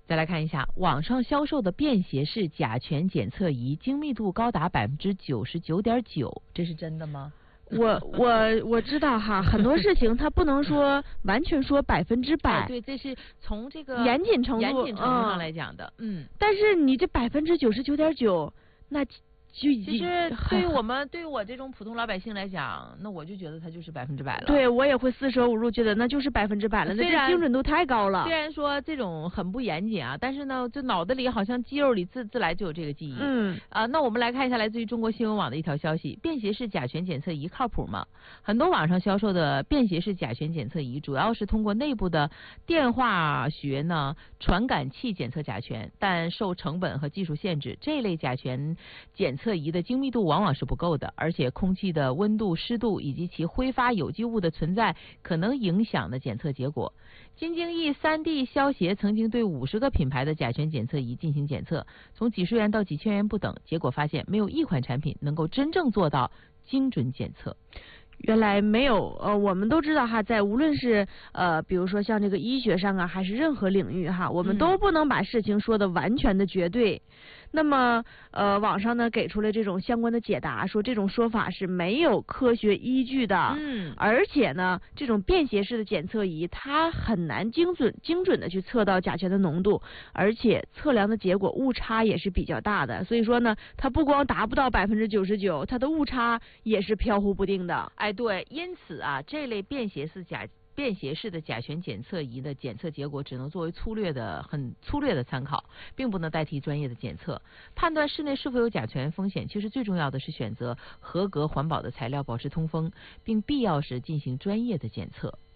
再来看一下网上销售的便携式甲醛检测仪，精密度高达99.9%，这是真的吗？ 我知道哈，很多事情它不能说完全说100%， 对，这是从这个严谨程度上来讲的， 但是你这99.9%，那其实对于我这种普通老百姓来讲，那我就觉得它就是100%了。 对，我也会四舍五入觉得那就是100%了，那这精准度太高了。 虽然说这种很不严谨啊，但是呢，这脑子里好像肌肉里自来就有这个记忆。那我们来看一下来自于中国新闻网的一条消息：便携式甲醛检测仪靠谱吗？很多网上销售的便携式甲醛检测仪，主要是通过内部的电化学传感器检测甲醛，但受成本和技术限制，这类甲醛检测仪的精密度往往是不够的，而且空气的温度、湿度以及其挥发有机物的存在可能影响的检测结果。金精益 3D 消协曾经对50个品牌的甲醛检测仪进行检测，从几十元到几千元不等，结果发现没有一款产品能够真正做到精准检测。 原来没有，我们都知道哈，在无论是比如说像这个医学上啊，还是任何领域哈，我们都不能把事情说的完全的绝对。那么网上呢给出了这种相关的解答，说这种说法是没有科学依据的。而且呢，这种便携式的检测仪它很难精准的去测到甲醛的浓度，而且测量的结果误差也是比较大的。所以说呢，它不光达不到99%，它的误差也是飘忽不定的。 对，因此啊，这类便携式的甲醛检测仪的检测结果只能作为很粗略的参考，并不能代替专业的检测。判断室内是否有甲醛风险，其实最重要的是选择合格环保的材料，保持通风，并必要时进行专业的检测。